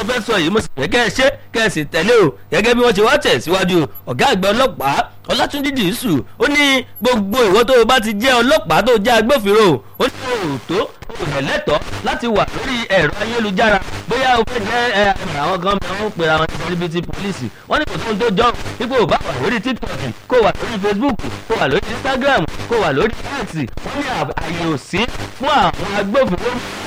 mo fẹ́ sọ yìí mo sì fẹ́ kẹ́ ẹ ṣe kẹ́ ẹ sì tẹ̀lé o gẹ́gẹ́ bí wọ́n ṣe wá tẹ̀ síwájú ọ̀gá àgbà ọlọ́pàá Ọlátúnjí Dìísù ó ní gbogbo ìwọ tó o bá ti jẹ́ ọlọ́pàá tó jẹ́ agbófinró ó ní òótọ́ òhẹ̀lẹ́tọ̀ láti wà lórí ẹ̀rọ ayélujára bóyá o fẹ́ jẹ́ àwọn kan mẹ́wọ́n pè àwọn celebrity police wọ́n ní kò tó ń tó jọ ipò ò bá wà lórí TikTok kó wà lórí Facebook kó wà lórí Instagram kó wà lórí X wọ́n ní àyè ò sí fún àwọn agbófinró